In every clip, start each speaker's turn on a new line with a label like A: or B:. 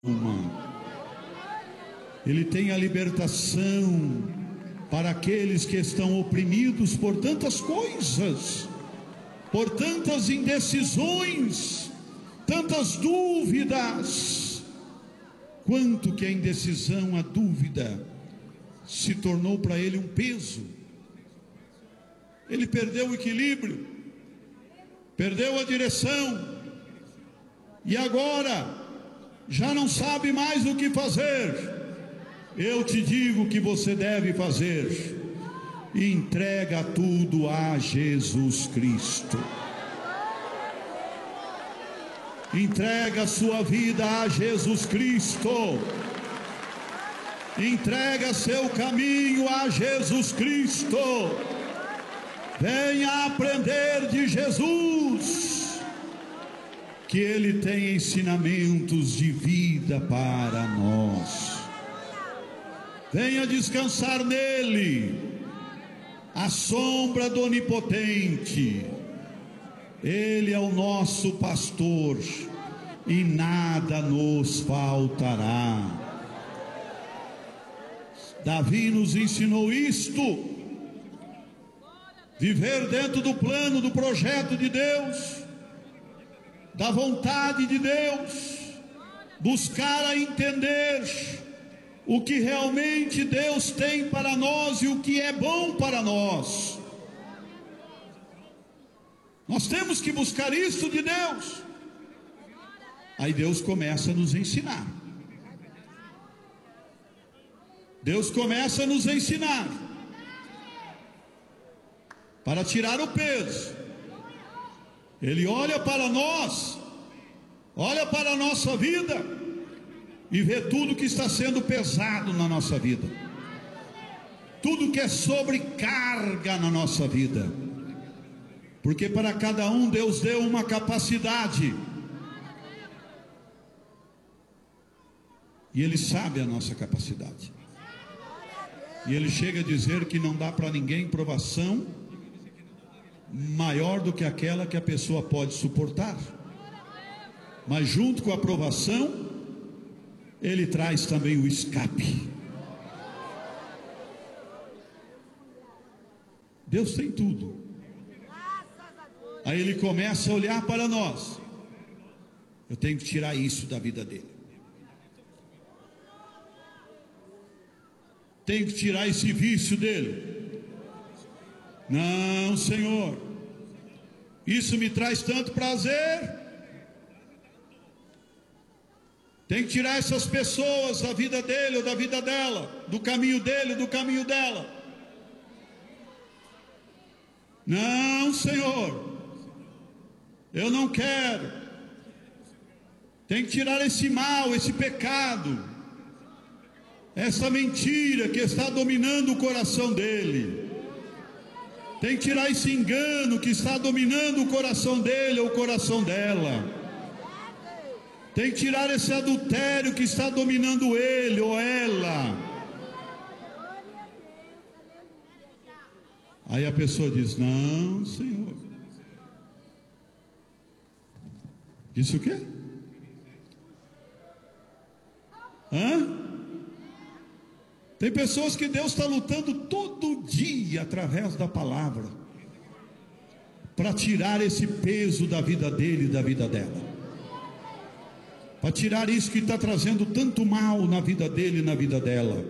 A: Ele tem a libertação para aqueles que estão oprimidos por tantas coisas, por tantas indecisões, tantas dúvidas. Quanto que a indecisão, a dúvida se tornou para ele um peso. Ele perdeu o equilíbrio, perdeu a direção, e agora já não sabe mais o que fazer. Eu te digo que você deve fazer: entrega tudo a Jesus Cristo. Entrega a sua vida a Jesus Cristo. Entrega seu caminho a Jesus Cristo. Venha aprender de Jesus, que Ele tem ensinamentos de vida para nós. Venha descansar nele, à sombra do Onipotente. Ele é o nosso pastor e nada nos faltará. Davi nos ensinou isto: viver dentro do plano, do projeto de Deus, da vontade de Deus, buscar a entender o que realmente Deus tem para nós e o que é bom para nós. Nós temos que buscar isso de Deus. Aí Deus começa a nos ensinar. Deus começa a nos ensinar para tirar o peso. Ele olha para nós, olha para a nossa vida e vê tudo que está sendo pesado na nossa vida, tudo que é sobrecarga na nossa vida, porque para cada um Deus deu uma capacidade, e Ele sabe a nossa capacidade, e Ele chega a dizer que não dá para ninguém provação maior do que aquela que a pessoa pode suportar, mas junto com a provação Ele traz também o escape. Deus tem tudo. Aí Ele começa a olhar para nós. Eu tenho que tirar isso da vida dele. Tenho que tirar esse vício dele. Não, Senhor, isso me traz tanto prazer. Tem que tirar essas pessoas da vida dele ou da vida dela, do caminho dele, do caminho dela. Não, Senhor, eu não quero. Tem que tirar esse mal, esse pecado, essa mentira que está dominando o coração dele. Tem que tirar esse engano que está dominando o coração dele ou o coração dela. Tem que tirar esse adultério que está dominando ele ou ela. Aí a pessoa diz: não, Senhor. Disse o quê? Tem pessoas que Deus está lutando todo dia através da palavra para tirar esse peso da vida dele e da vida dela, para tirar isso que está trazendo tanto mal na vida dele e na vida dela.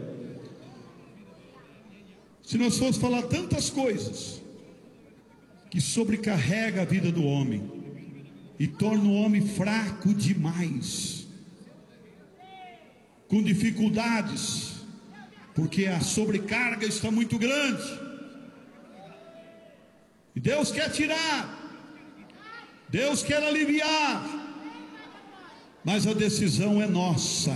A: Se nós formos falar tantas coisas que sobrecarrega a vida do homem e torna o homem fraco demais, com dificuldades, porque a sobrecarga está muito grande, e Deus quer tirar, Deus quer aliviar, mas a decisão é nossa,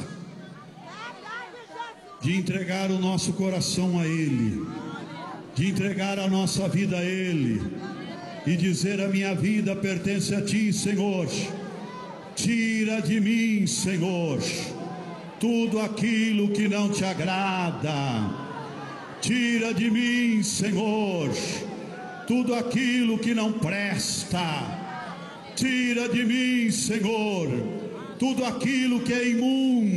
A: de entregar o nosso coração a Ele, de entregar a nossa vida a Ele, e dizer: a minha vida pertence a Ti, Senhor. Tira de mim, Senhor, tudo aquilo que não Te agrada. Tira de mim, Senhor, tudo aquilo que não presta. Tira de mim, Senhor, tudo aquilo que é imundo.